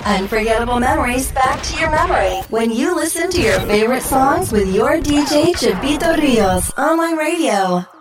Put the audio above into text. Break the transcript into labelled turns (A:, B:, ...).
A: Unforgettable memories back to your memory when you listen to your favorite songs with your DJ Chipito Rios. Online radio.